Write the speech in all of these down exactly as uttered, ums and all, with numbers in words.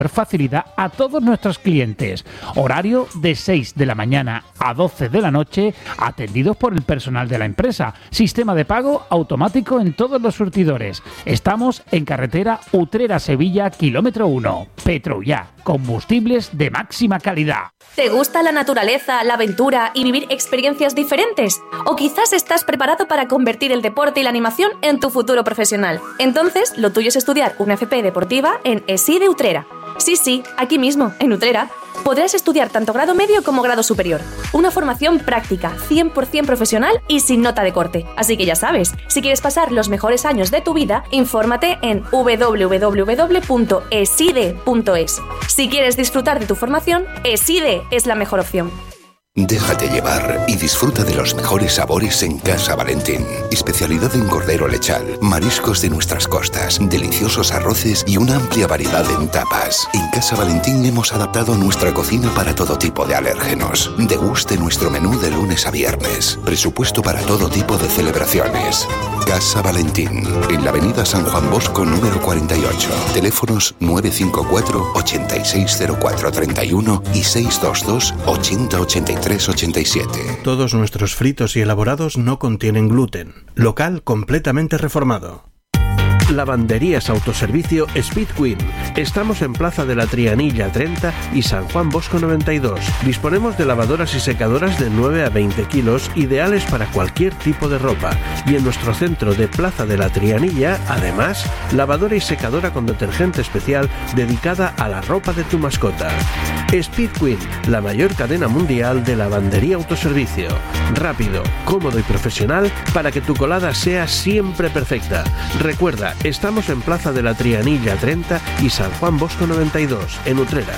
facilidad a todos nuestros clientes. Horario de seis de la mañana a doce de la noche, atendidos por el personal de la empresa. Sistema de pago automático en todos los surtidores. Estamos en carretera Utrera-Sevilla, kilómetro uno. Petroya, combustibles de máxima calidad. ¿Te gusta la naturaleza, la aventura y vivir experiencias diferentes? ¿O quizás estás preparado para convertir el deporte y la animación en tu futuro profesional? Entonces, lo tuyo es estudiar una F P deportiva en ESIDE Utrera. Sí, sí, aquí mismo, en Utrera, podrás estudiar tanto grado medio como grado superior. Una formación práctica, cien por ciento profesional y sin nota de corte. Así que ya sabes, si quieres pasar los mejores años de tu vida, infórmate en doble u doble u doble u punto eside punto es. Si quieres disfrutar de tu formación, ESIDE es la mejor opción. Déjate llevar y disfruta de los mejores sabores en Casa Valentín. Especialidad en cordero lechal, mariscos de nuestras costas, deliciosos arroces y una amplia variedad en tapas. En Casa Valentín hemos adaptado nuestra cocina para todo tipo de alérgenos. Deguste nuestro menú de lunes a viernes. Presupuesto para todo tipo de celebraciones. Casa Valentín, en la avenida San Juan Bosco número cuarenta y ocho. Teléfonos nueve cinco cuatro, ocho seis cero cuatro tres uno y seis dos dos, ochenta ochenta y tres ochenta y siete. Todos nuestros fritos y elaborados no contienen gluten. Local completamente reformado. Lavanderías Autoservicio Speed Queen. Estamos en Plaza de la Trianilla treinta y San Juan Bosco noventa y dos. Disponemos de lavadoras y secadoras de nueve a veinte kilos, ideales para cualquier tipo de ropa. Y en nuestro centro de Plaza de la Trianilla, además, lavadora y secadora con detergente especial dedicada a la ropa de tu mascota. Speed Queen, la mayor cadena mundial de lavandería autoservicio. Rápido, cómodo y profesional para que tu colada sea siempre perfecta. Recuerda, estamos en Plaza de la Trianilla treinta y San Juan Bosco noventa y dos, en Utrera.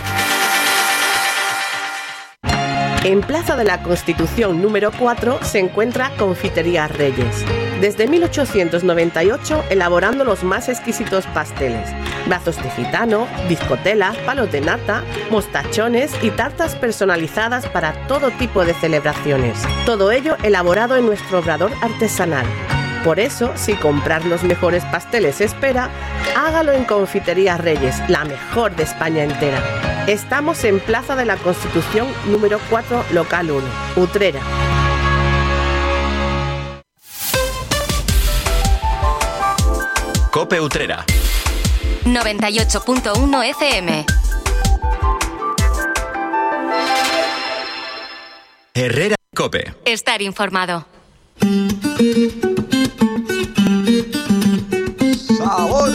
En Plaza de la Constitución número cuatro se encuentra Confitería Reyes. Desde mil ochocientos noventa y ocho elaborando los más exquisitos pasteles, brazos de gitano, bizcotelas, palos de nata, mostachones y tartas personalizadas para todo tipo de celebraciones. Todo ello elaborado en nuestro obrador artesanal. Por eso, si comprar los mejores pasteles espera, hágalo en Confitería Reyes, la mejor de España entera. Estamos en Plaza de la Constitución número cuatro, local uno, Utrera. Cope Utrera noventa y ocho punto uno F M. Herrera Cope. Estar informado. Sabor.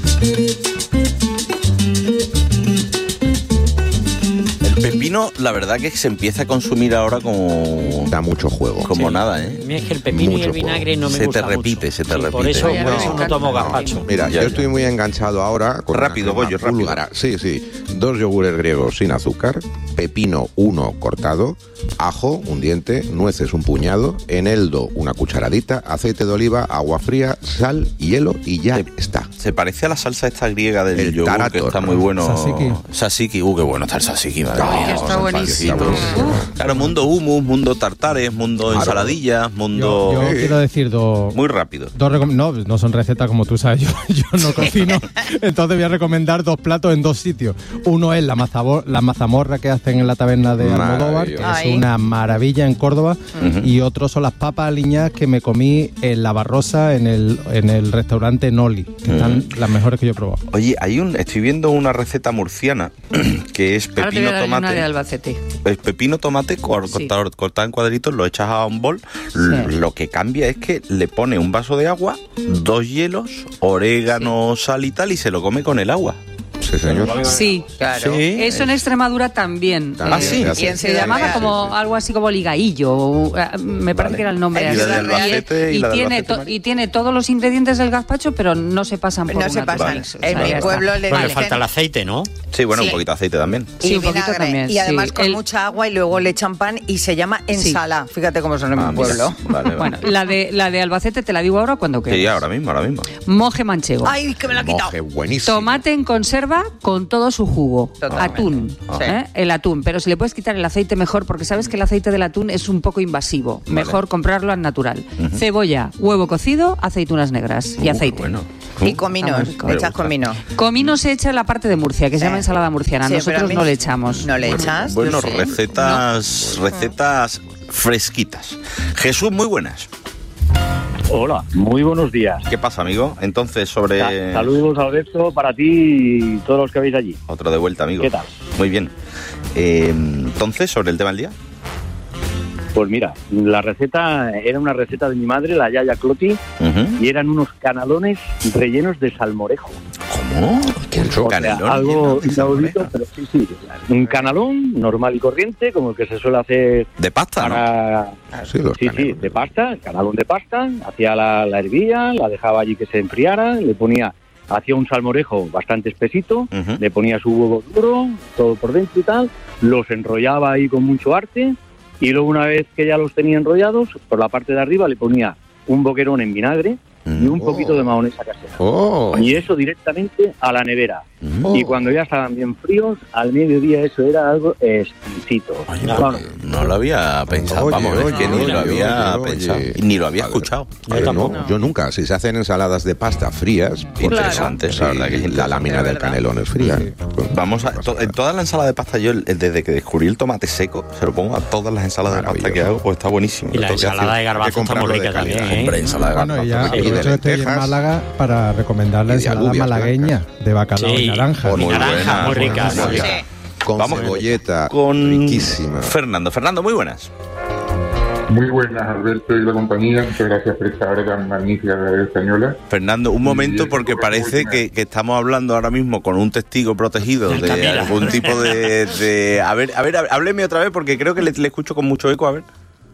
El pepino, la verdad que se empieza a consumir ahora como... Da mucho juego. Como sí. nada, ¿eh? A mí es que el pepino Mucho y el vinagre juego. no me se gusta te repite, mucho. se te Sí, repite. por eso, Ya, por ya, eso ya. no tomo gazpacho. Mira, Ya, yo ya. estoy muy enganchado ahora con Rápido, una Goyo, crema rápido. búlgara. Sí, sí. Dos yogures griegos sin azúcar, pepino uno cortado, ajo un diente, nueces un puñado, eneldo una cucharadita, aceite de oliva, agua fría, sal, hielo y ya está. Se parece a la salsa esta griega del El yogur, tarator, que está ¿no? muy bueno. Tzatziki. Tzatziki, uh, qué bueno está el tzatziki, madre No, mía. está buenísimo. Está buenísimo. Claro, mundo hummus, mundo tartares, mundo Claro. ensaladillas, mundo... Yo, yo Sí. quiero decir dos... Muy rápido. Dos recom- no, no son recetas como tú sabes, yo, yo no cocino, entonces voy a recomendar dos platos en dos sitios. Uno es la, mazabor- la mazamorra que hacen en la taberna de Almodóvar, que Maravilloso. es Ay. una maravilla en Córdoba, Ujú. y otro son las papas aliñadas que me comí en La Barrosa, en el, en el restaurante Noli, que están las mejores que yo he probado. Oye, hay un, estoy viendo una receta murciana que es Ahora te voy pepino a dar yo una de tomate. Albacete. Es pepino tomate cor- Sí. cortado, cortado en cuadritos, lo echas a un bol. L- Lo que cambia es que le pone un vaso de agua, dos hielos, orégano, sal y tal, y se lo come con el agua. Sí, señor. Sí, Claro. Sí. Eso en Extremadura también. También Ah, sí. se hace. Y en se llamaba como algo así como ligaillo, o, eh, me parece Vale. que era el nombre. Y la de así. Albacete y y, la de tiene Albacete, to- María. y tiene todos los ingredientes del gazpacho, pero no se pasan por No una se pasan. turquís, o En sea, mi ya pueblo está. le Bueno, le dicen- falta el aceite, ¿no? Sí, bueno, Sí. un poquito de aceite también. Sí, y un poquito vinagre. también, Y además sí. con El- mucha agua y luego le echan pan y se llama ensala. Fíjate cómo son en Ah, mi mira. pueblo. Vale, vale. Bueno, la de, la de Albacete te la digo ahora cuando quieras. Sí, ahora mismo, ahora mismo. Moje manchego. Ay, que me la ha quitado. Moje, buenísimo. Tomate en conserva con todo su jugo. Totalmente. Atún. Sí. ¿eh? El atún. Pero si le puedes quitar el aceite mejor, porque sabes que el aceite del atún es un poco invasivo. Mejor comprarlo al natural. Cebolla, huevo cocido, aceitunas negras y Uh, aceite. bueno. Y comino, le echas comino. Comino se echa en la parte de Murcia, que se llama Eh. ensalada murciana. Sí, pero Nosotros a mí no le echamos. ¿No le echas? Bueno, Yo sí. recetas, recetas fresquitas. Jesús, muy buenas. Hola, muy buenos días. ¿Qué pasa, amigo? Entonces, sobre... Sa- Saludos, Alberto, para ti y todos los que habéis allí. Otro de vuelta, amigo. ¿Qué tal? Muy bien. Eh, entonces, sobre el tema del día. Pues mira, la receta era una receta de mi madre, la Yaya Cloti, Uh-huh. y eran unos canalones rellenos de salmorejo. ¿Cómo? ¿Qué O sea, canelón algo lleno de inaudito, pero sí, sí. Un canalón normal y corriente, como el que se suele hacer... De pasta, para... Ah, sí, los Sí, sí, de pasta, canalón de pasta. Hacía la, la hervía, la dejaba allí que se enfriara, le ponía... Hacía un salmorejo bastante espesito, Uh-huh. le ponía su huevo duro, todo por dentro y tal, los enrollaba ahí con mucho arte, y luego una vez que ya los tenía enrollados, por la parte de arriba le ponía un boquerón en vinagre y un Oh. poquito de mayonesa casera. Oh. Y eso directamente a la nevera. Oh. Y cuando ya estaban bien fríos, al mediodía eso era algo exquisito. Oye, no, Vamos, no lo había pensado, Oye, vamos, es oye, que ni oye, lo había oye, pensado, oye. ni lo había Vale. escuchado. Eh, no, yo nunca. Si se hacen ensaladas de pasta frías, pues, Interesante, sí, la verdad que es la interesante. lámina De del verdad. canelón es fría. Pues, Vamos a, to- en toda la ensalada de pasta, yo el- desde que descubrí el tomate seco, se lo pongo a todas las ensaladas de pasta que hago, pues está buenísimo. Y la Tengo que ensalada hacer- de garbanzo hay que está muy comprarlo de rica calidad. también, ¿eh? Hombre, ensalada de Bueno, y ya garbanzo. y de aprovecho que estoy en lentejas. Málaga para recomendar la Y de ensalada alubias malagueña de bacalao Sí. y naranja. Muy naranja, muy rica, muy muy rica. rica. Con Vamos cebolleta con riquísima. Fernando. Fernando, muy buenas. Muy buenas, Alberto y la compañía. Muchas gracias por esta hora tan magnífica de la española. Fernando, un momento, Y porque eso, parece última. que, que estamos hablando ahora mismo con un testigo protegido de Camila. algún tipo de, de... A ver, a ver, hábleme otra vez porque creo que le, le escucho con mucho eco, a ver.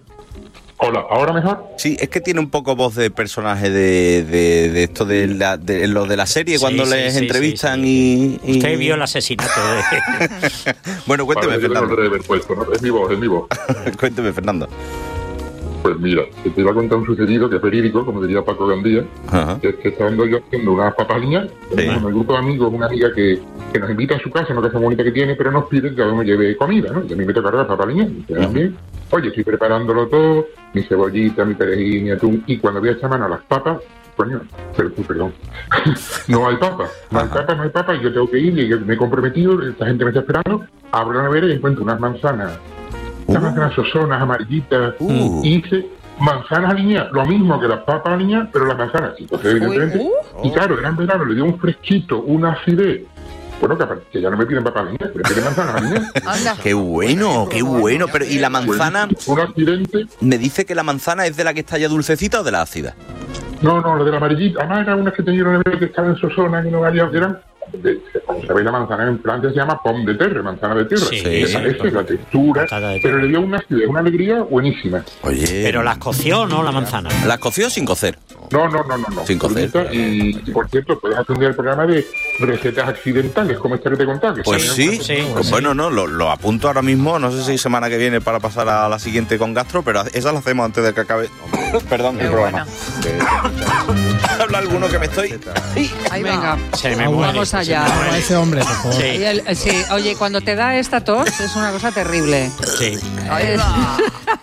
Hola, ¿ahora mejor? Sí, es que tiene un poco voz de personaje de, de, de esto de, la, de lo de la serie, Sí, cuando sí, les sí, entrevistan sí, y, y- Usted vio el asesinato de... Bueno, cuénteme, Vale, yo lo Fernando. tendré que haber puesto, ¿no? Es mi voz, es mi voz. Cuénteme, Fernando. Pues mira, te iba a contar un sucedido que es verídico, como diría Paco Gandía, Ajá. que es que estando yo haciendo unas papaliñas, Sí. con el grupo de amigos, una amiga que, que nos invita a su casa, una casa bonita que tiene, pero nos pide que cada uno lleve comida, ¿no? Y a mí me toca cargar papaliñas, y quedan bien. Oye, estoy preparándolo todo, mi cebollita, mi perejil, mi atún, y cuando voy a echar mano a las papas, coño, pero, perdón, no hay papas, no hay papas, no hay papas, y yo tengo que ir, y yo me he comprometido, esta gente me está esperando, abro la nevera y encuentro unas manzanas, unas manzanas sosonas, amarillitas, Uh. y hice manzanas aliñadas, lo mismo que las papas aliñadas, pero las manzanas, sí, entonces, evidentemente, y claro, era en verano, le dio un fresquito, una acidez. Bueno, que, aparte- que ya no me piden papas aliñadas, pero piden manzanas aliñadas. Anda. Qué bueno, qué bueno. Pero ¿y la manzana? Un accidente. Me dice que la manzana es de la que está ya dulcecita o de la ácida. No, no, lo de la amarillita. Además, eran unas que tenían una nevera que estaban en Sosona, que no valían, que eran. De, como sabéis, la manzana en Francia se llama pomme de terre, manzana de tierra. Sí, Se sí, parece la textura, Patata de pero tierra. le dio una acidez, una alegría buenísima. Oye. Pero las coció, ¿no? La manzana. ¿Las coció sin cocer? No, no, no, no. no. Sin cocer. Bonita, Y, y, por cierto, puedes atender el programa de recetas accidentales, como esta que te contaba. Que Pues salen- sí, Sí, pues sí. bueno, no, lo, lo apunto ahora mismo, no sé si semana que viene para pasar a la siguiente con gastro, pero esa la hacemos antes de que acabe. Perdón, el Qué programa. buena. Habla alguno que me estoy. Ahí va. Venga, Se me Ah, muere. vamos se me allá. A muere. ese hombre, por favor. Sí. Y el- eh, sí, oye, cuando te da esta tos es una cosa terrible. Sí. Ahí va.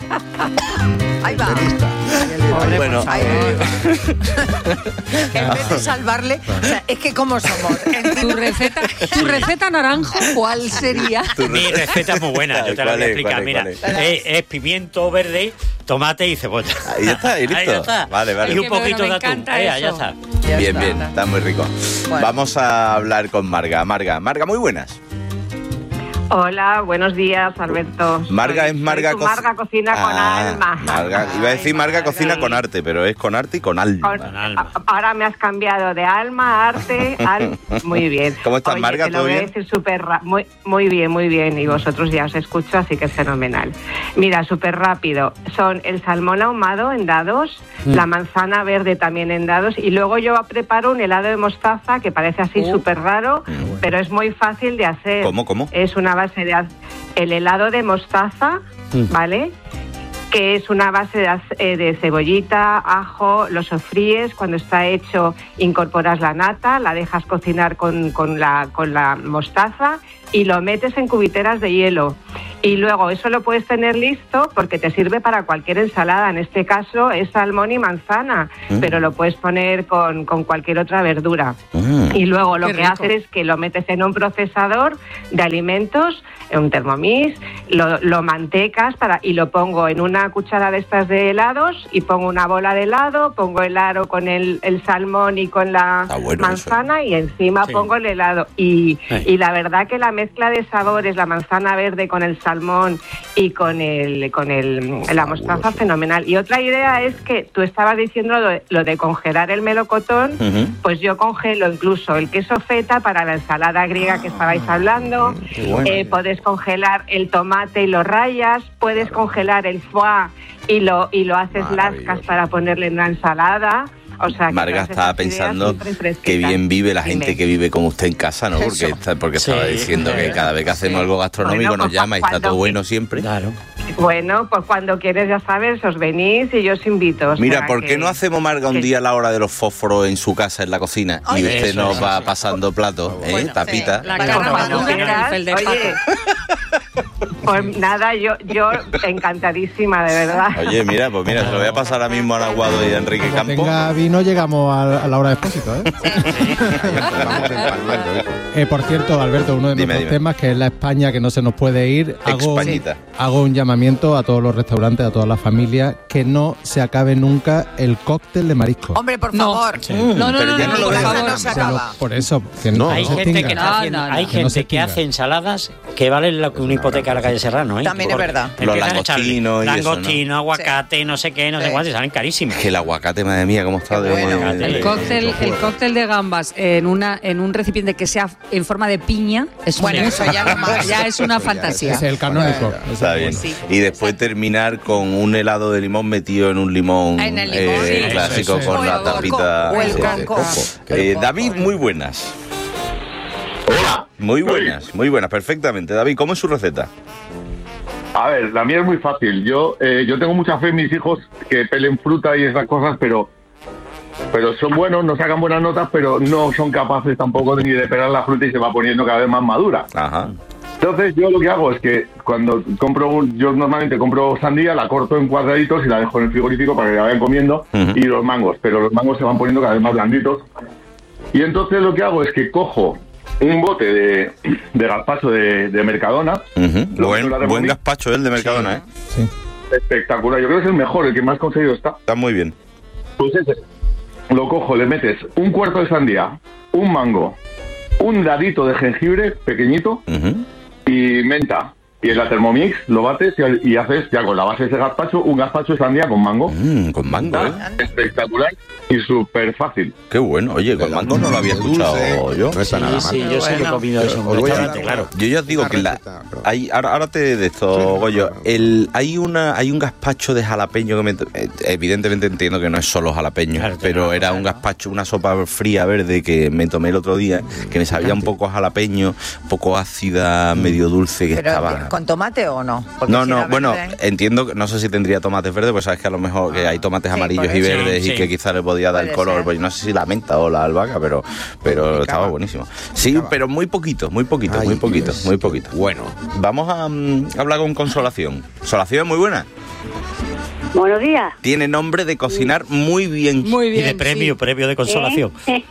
Ahí va. Hombre, Bueno. por Ahí favor. va. En vez de salvarle, o sea, es que como somos. Tu receta, tu receta naranjo, ¿cuál sería? Mi receta es muy buena, yo te la ¿Cuál voy a es? explicar. ¿Cuál es? Mira, ¿Cuál es, es pimiento verde, tomate y cebolla. Ahí ya está, ahí listo. Ahí ya está. Vale, vale. Y un Es que, bueno, poquito me de atún. encanta Ea, ya eso. está. Ya Bien, está. bien, está muy rico. Bueno. Vamos a hablar con Marga. Marga, Marga, muy buenas. Hola, buenos días, Alberto. Marga Soy- es Marga soy tu Coci- Marga cocina con Ah, alma. Marga, iba a decir Marga cocina con arte, pero es con arte y con alma. Con- a- ahora me has cambiado de alma, arte, al... Muy bien. ¿Cómo estás, Oye, Marga? Te lo ¿Todo voy a bien? decir súper ra- muy, muy bien, muy bien. Y vosotros ya os escucho, así que es fenomenal. Mira, súper rápido. Son el salmón ahumado en dados, Mm. la manzana verde también en dados, y luego yo preparo un helado de mostaza que parece así súper raro, pero es muy fácil de hacer. Mm. ¿Cómo, cómo? Es una base de... az- El helado de mostaza, Mm. ¿vale? Que es una base de, az- eh, de cebollita, ajo, lo sofríes, cuando está hecho incorporas la nata, la dejas cocinar con, con, la, con la mostaza y lo metes en cubiteras de hielo. Y luego eso lo puedes tener listo porque te sirve para cualquier ensalada. En este caso es salmón y manzana, mm. pero lo puedes poner con, con cualquier otra verdura. Mm. Y luego lo Qué que rico. haces es que lo metes en un procesador de alimentos, en un Thermomix, lo, lo mantecas para, y lo pongo en una cuchara de estas de helados y pongo una bola de helado, pongo el aro con el, el salmón y con la bueno manzana eso. y encima sí. pongo el helado. Y, sí. y la verdad que la mezcla de sabores, la manzana verde con el salmón salmón y con el con el la mostaza fenomenal. Y otra idea es que tú estabas diciendo lo de, lo de congelar el melocotón, uh-huh. pues yo congelo incluso el queso feta para la ensalada griega que estabais hablando. Bueno. Eh, puedes congelar el tomate y lo rayas, puedes congelar el foie y lo y lo haces lascas para ponerle en una ensalada. O sea, Marga estaba pensando que bien vive la gente Dime. que vive como usted en casa, ¿no? Porque, está, porque sí. estaba diciendo que cada vez que hacemos sí. algo gastronómico bueno, pues nos llama y está todo bueno siempre. Claro. Bueno, pues cuando quieres, ya sabes, os venís y yo os invito. Mira, ¿por qué que... no hacemos, Marga, un día a la hora de los fósforos en su casa, en la cocina? Oye, y usted eso, nos eso, va eso. pasando platos, ¿eh? Bueno, Tapita. Sí. La cara el de Oye, pues nada, yo, yo encantadísima, de verdad. Oye, mira, pues mira, se lo voy a pasar ahora mismo a Aguado y a Enrique Como Campo. Tenga vino, llegamos a, a la hora de expósito, ¿eh? eh por cierto, Alberto, uno de dime, nuestros dime. temas, que es la España que no se nos puede ir, hago, hago un llamamiento a todos los restaurantes, a todas las familias, que no se acabe nunca el cóctel de marisco. Hombre, por favor. No, sí. no, no, pero no, ya no, no, no, lo no, no se acaba. Por eso, que no, hay no gente que, no, hace, no, no, hay que gente no se que hace ensaladas que valen lo que una hipoteca a la calle Serrano, ¿eh? También Porque es verdad. Los langostinos y langostino, eso, ¿no? aguacate, sí. no sé qué, no sé sí. cuánto, salen carísimos. Que el aguacate, madre mía, cómo está de bueno. bueno. El cóctel, el cóctel de gambas en una en un recipiente que sea en forma de piña es bueno, un, eso ya, no más. ya es una fantasía. Es el canónico. Bueno, está bien. Sí. Y después terminar con un helado de limón metido en un limón, en el limón eh, sí. clásico sí, sí. con O la tapita. O el coco. Eh, David, muy buenas. Hola. Muy buenas, muy buenas, perfectamente. David, ¿cómo es su receta? A ver, la mía es muy fácil. Yo eh, yo tengo mucha fe en mis hijos que pelen fruta y esas cosas, pero pero son buenos, nos sacan buenas notas, pero no son capaces tampoco ni de pelar la fruta y se va poniendo cada vez más madura. Ajá. Entonces yo lo que hago es que cuando compro, un, yo normalmente compro sandía, la corto en cuadraditos y la dejo en el frigorífico para que la vayan comiendo, uh-huh. y los mangos, pero los mangos se van poniendo cada vez más blanditos. Y entonces lo que hago es que cojo un bote de, de gazpacho de, de Mercadona. Uh-huh. Buen, buen gazpacho el de Mercadona, ¿eh? Sí. Espectacular, yo creo que es el mejor, el que más conseguido está. Está muy bien. Pues ese, lo cojo, le metes un cuarto de sandía, un mango, un dadito de jengibre pequeñito, uh-huh. y menta. Y en la Thermomix lo bates y, y haces ya con la base de ese gazpacho un gazpacho de sandía con mango. Mm, con mango, ¿eh? Espectacular y súper fácil. Qué bueno. Oye, con mango no lo había escuchado dulce, yo. No está sí, nada mal. Sí, yo bueno. sí que he comido eso. Os voy a, claro. Yo ya os digo que la, hay, ahora, ahora te de esto, sí, Goyo. Claro. El, hay, una, hay un gazpacho de jalapeño que me, evidentemente entiendo que no es solo jalapeño, claro, pero claro, era claro. un gazpacho, una sopa fría verde que me tomé el otro día, que me sabía un poco a jalapeño, un poco ácida, medio dulce, que pero, estaba... ¿con tomate o no? Porque no, si no, bueno, verde... entiendo que no sé si tendría tomates verdes, pues sabes que a lo mejor que hay tomates sí, amarillos y verdes sí, y sí. que quizás le podía dar el color, ser. Pues no sé si la menta o la albahaca, pero pero estaba buenísimo. Sí, pero muy poquito, muy poquito, Ay, muy poquito, Dios. muy poquito. Bueno, vamos a um, hablar con Consolación. Consolación, muy buena. Buenos días. Tiene nombre de cocinar muy bien. Muy bien. Y de premio, sí. premio de consolación. ¿Eh?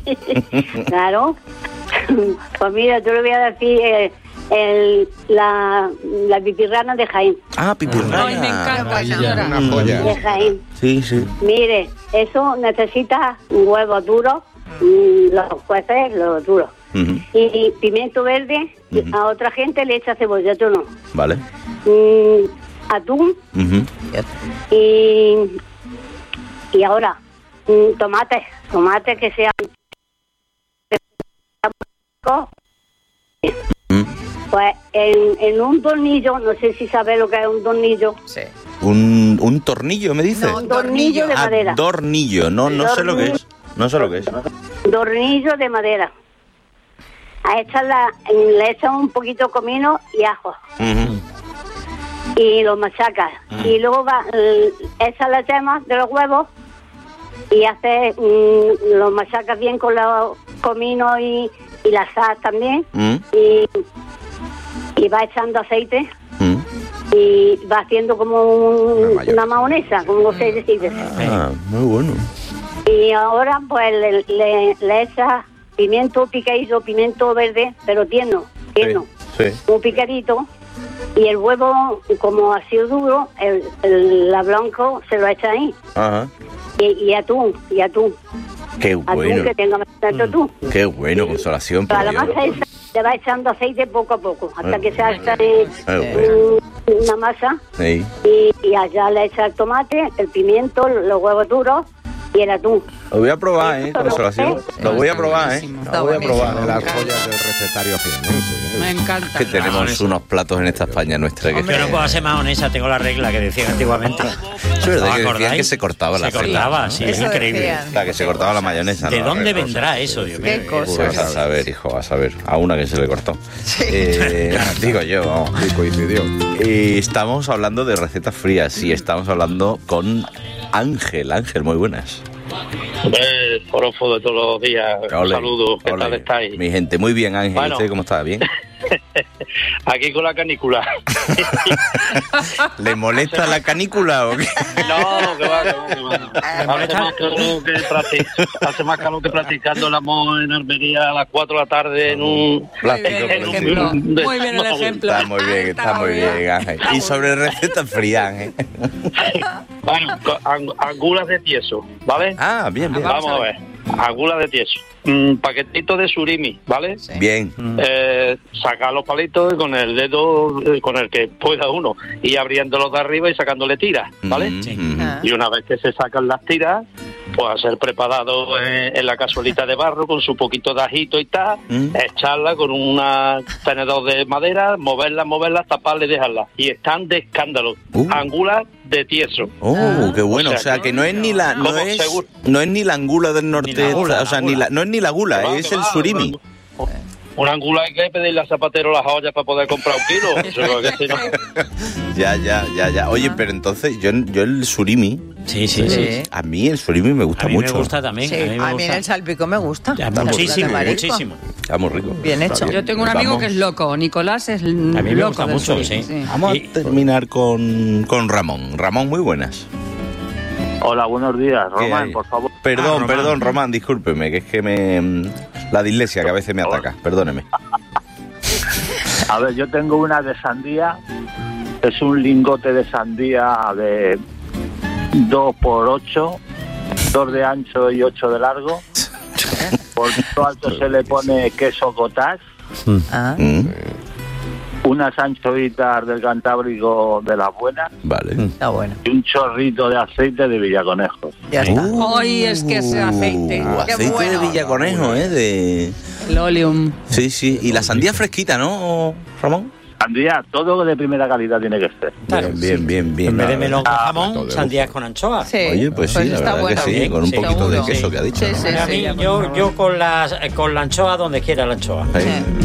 Claro. Pues mira, yo le voy a decir eh, el, la, la pipirrana de Jaén. Ah, pipirrana. Ay, me encanta, señora. Una joya. De Jaén. Sí, sí. Mire, eso necesita huevos duros, los jueces, los duros. Uh-huh. Y pimiento verde, uh-huh. a otra gente le echa cebolla, yo no. Vale. Mm, atún, uh-huh. y, y ahora mm, tomate, tomate que sean uh-huh. Pues en, en un tornillo, no sé si sabe lo que es un tornillo. Sí. Un, un tornillo, me dice. No, un tornillo de madera. Ah, tornillo, no, no sé lo que es. No sé lo que es. Tornillo de madera. A esta la, le echan un poquito de comino y ajo. Uh-huh. Y lo machacas. Uh-huh. Y luego va, echas la yema de los huevos y haces, mmm, lo machacas bien con los comino y, y la sal también. Uh-huh. Y, y va echando aceite. Uh-huh. y va haciendo como un, una mayonesa, como no sé decir. Ah, muy bueno. Y ahora pues le, le, le echas pimiento picadito, pimiento verde, pero tierno, tierno, sí, sí. un picadito. Y el huevo, como ha sido duro, el, el la blanco se lo echa ahí. Ajá. Y, y atún, y atún. Qué bueno. Atún que tenga bastante atún. Qué bueno, Consolación. Para la yo... masa esa le va echando aceite poco a poco, hasta Ay. que se haga eh, Ay, una masa. Sí. Y, y allá le echa el tomate, el pimiento, los huevos duros y el atún. Lo voy a probar, ¿eh? Consolación. Lo voy a probar, ¿eh? Lo voy a probar. Las joyas del recetario jienense. Me encanta. Que tenemos unos platos en esta España nuestra. Que Yo no puedo hacer mayonesa, tengo la regla que decían antiguamente. Es verdad ¿Os que decían acordáis? que se cortaba la Se cortaba, sí, es Eso increíble. decían. Claro, que se cortaba la mayonesa. ¿De ¿no? dónde Qué vendrá cosa. eso, Dios mío? Qué cosa. Pues a saber, hijo, a saber. A una que se le cortó. Eh, digo yo, vamos. Y coincidió. Y estamos hablando de recetas frías y estamos hablando con Ángel. Ángel, muy buenas. Hombre, forofo de todos los días. Un Ole, saludo. ¿Qué ole. tal estáis? Mi gente, muy bien, Ángel. Bueno. ¿Usted cómo está? ¿Bien? Aquí con la canícula. ¿Le molesta la canícula o qué? No, que va, que va, que va. Hace más calor que, practic- hace más calor que practicando el amor en Almería a las cuatro de la tarde en un... Plástico, en por un- decirlo. Muy bien el ejemplo. Está muy bien, está muy bien, Ángel. Y sobre recetas frías, Ángel. Bueno, con ang- angulas de tieso, ¿vale? Ah, bien, bien. Vamos a ver. Angulas de tieso. Un paquetito de surimi, ¿vale? Bien. Eh, sacar los palitos con el dedo eh, con el que pueda uno y abriéndolos de arriba y sacándole tiras, ¿vale? Y una vez que se sacan las tiras, pues a ser preparado en, en la cazuelita de barro con su poquito de ajito y tal, echarla con un tenedor de madera, moverla, moverla, taparla y dejarla. Y están de escándalo. Angulas de tieso. Oh, qué bueno. O sea, que no es ni la no ¿Cómo es, seguro? no es ni la angula del norte, Ni la gula, o sea, la ni gula. la, no es ni la gula, Que va, es que el va, surimi. Una angula hay que pedirle al zapatero las ollas para poder comprar un kilo. Eso es que si no- Ya, ya, ya, ya. Oye, pero entonces yo, yo el surimi. Sí, sí, sí. A mí el surimi me gusta A mí me mucho. gusta también. Sí, a mí me a mí en gusta. el salpicón me gusta. Ya, Está muy muchísimo, rico. muchísimo. Está muy rico. Bien Está hecho. Yo tengo un amigo Vamos. que es loco. Nicolás es A mí me loco gusta del mucho, surimi, sí. Vamos a terminar con, con Ramón. Ramón, muy buenas. Hola, buenos días. ¿Qué Román, hay? por favor. Perdón, Ah, Román. perdón, Román, discúlpeme, que es que me. La dislexia que a veces me ataca. Perdóneme. A ver, yo tengo una de sandía. Es un lingote de sandía de dos por ocho, dos de ancho y ocho de largo. Por lo alto se le pone queso cottage, Ah. unas anchoitas del Cantábrico de las buenas. Vale. Está bueno. Y un chorrito de aceite de Villaconejos. Ya está. Hoy es que ese aceite. Uh, Qué aceite bueno. de Villaconejo, ¿eh? De... El oleum. Sí, sí. Y la sandía fresquita, ¿no, Ramón? Sandía, todo de primera calidad tiene que ser. Bien, bien, bien, bien. En vez de Nada, melón con ah, jamón, todo de sandías lujo. con anchoas. Sí. Oye, pues sí, Pues la está verdad bueno. que sí, Bien, con un sí, poquito de seguro. queso que ha dicho. Sí, ¿no? sí, A sí. mí, yo, yo con, las, con la anchoa donde quiera la anchoa. Sí.